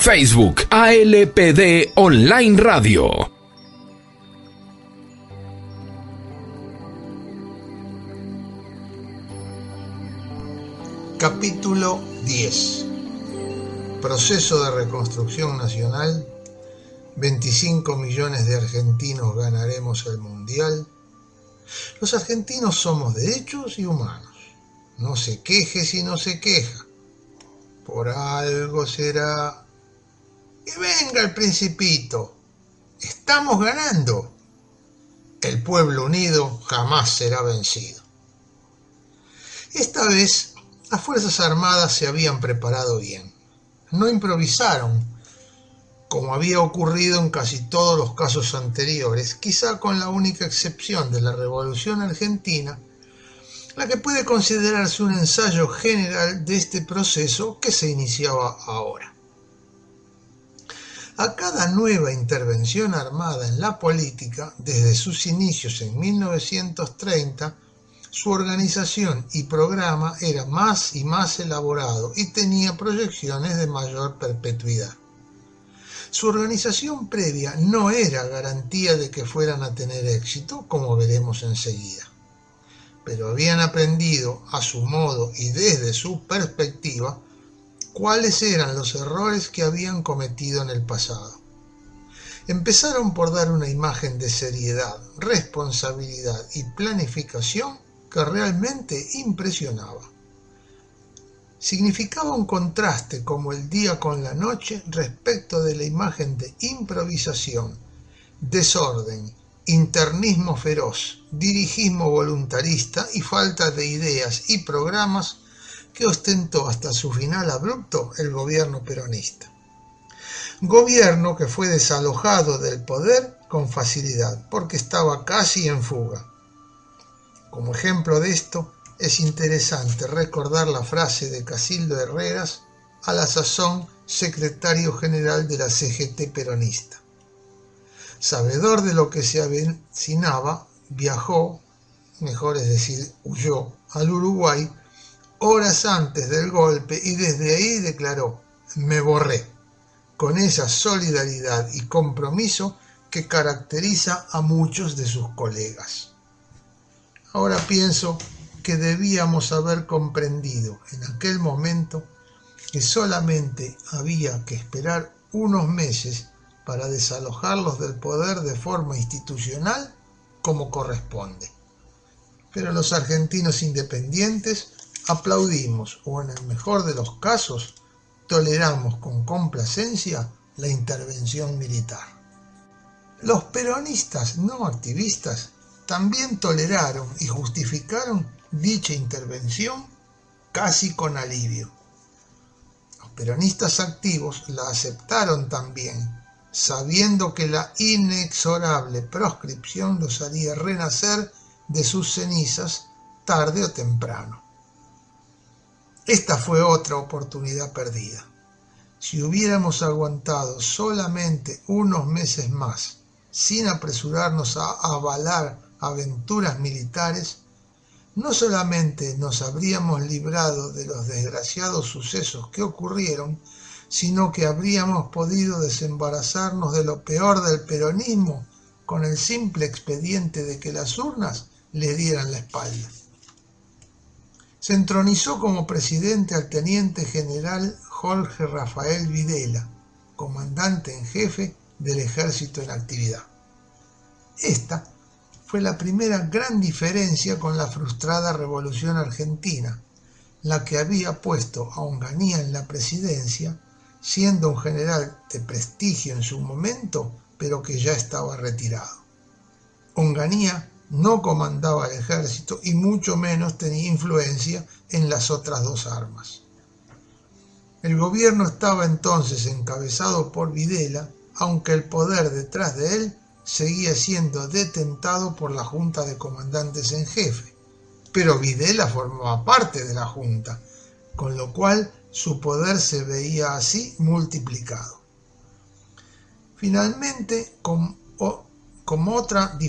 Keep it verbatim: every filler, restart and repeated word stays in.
Facebook A L P D Online Radio. Capítulo diez. Proceso de reconstrucción nacional. veinticinco millones de argentinos ganaremos el mundial. Los argentinos somos derechos y humanos. No se queje si no se queja. Por algo será. Y venga el Principito. Estamos ganando. El pueblo unido jamás será vencido. Esta vez las Fuerzas Armadas se habían preparado bien. No improvisaron, como había ocurrido en casi todos los casos anteriores, quizá con la única excepción de la Revolución Argentina, la que puede considerarse un ensayo general de este proceso que se iniciaba ahora. A cada nueva intervención armada en la política, desde sus inicios en mil novecientos treinta, su organización y programa era más y más elaborado y tenía proyecciones de mayor perpetuidad. Su organización previa no era garantía de que fueran a tener éxito, como veremos enseguida, pero habían aprendido a su modo y desde su perspectiva cuáles eran los errores que habían cometido en el pasado. Empezaron por dar una imagen de seriedad, responsabilidad y planificación que realmente impresionaba. Significaba un contraste como el día con la noche respecto de la imagen de improvisación, desorden, internismo feroz, dirigismo voluntarista y falta de ideas y programas que ostentó hasta su final abrupto el gobierno peronista. Gobierno que fue desalojado del poder con facilidad porque estaba casi en fuga. Como ejemplo de esto, es interesante recordar la frase de Casildo Herreras, a la sazón secretario general de la C G T peronista. Sabedor de lo que se avecinaba, viajó, mejor es decir, huyó al Uruguay horas antes del golpe y desde ahí declaró: "Me borré", con esa solidaridad y compromiso que caracteriza a muchos de sus colegas. Ahora pienso que debíamos haber comprendido en aquel momento que solamente había que esperar unos meses para desalojarlos del poder de forma institucional como corresponde. Pero los argentinos independientes aplaudimos, o en el mejor de los casos, toleramos con complacencia la intervención militar. Los peronistas no activistas también toleraron y justificaron dicha intervención casi con alivio. Los peronistas activos la aceptaron también, sabiendo que la inexorable proscripción los haría renacer de sus cenizas tarde o temprano. Esta fue otra oportunidad perdida. Si hubiéramos aguantado solamente unos meses más, sin apresurarnos a avalar aventuras militares, no solamente nos habríamos librado de los desgraciados sucesos que ocurrieron, sino que habríamos podido desembarazarnos de lo peor del peronismo con el simple expediente de que las urnas le dieran la espalda. Se entronizó como presidente al teniente general Jorge Rafael Videla, comandante en jefe del ejército en actividad. Esta fue la primera gran diferencia con la frustrada Revolución Argentina, la que había puesto a Onganía en la presidencia, siendo un general de prestigio en su momento, pero que ya estaba retirado. Onganía no comandaba el ejército y mucho menos tenía influencia en las otras dos armas. El gobierno estaba entonces encabezado por Videla, aunque el poder detrás de él seguía siendo detentado por la Junta de Comandantes en Jefe, pero Videla formaba parte de la Junta, con lo cual su poder se veía así multiplicado. Finalmente, como, como otra